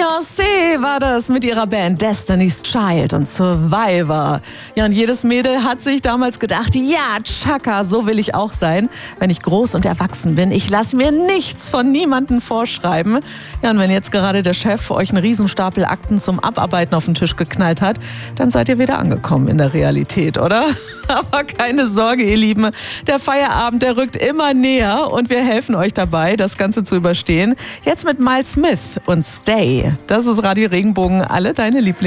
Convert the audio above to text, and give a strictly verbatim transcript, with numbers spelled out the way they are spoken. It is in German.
Beyoncé war das mit ihrer Band Destiny's Child und Survivor. Ja, und jedes Mädel hat sich damals gedacht, ja, Chaka, so will ich auch sein, wenn ich groß und erwachsen bin. Ich lasse mir nichts von niemandem vorschreiben. Ja, und wenn jetzt gerade der Chef euch einen Riesenstapel Akten zum Abarbeiten auf den Tisch geknallt hat, dann seid ihr wieder angekommen in der Realität, oder? Aber keine Sorge, ihr Lieben, der Feierabend, der rückt immer näher und wir helfen euch dabei, das Ganze zu überstehen. Jetzt mit Miles Smith und Stay. Das ist Radio Regenbogen, alle deine Lieblings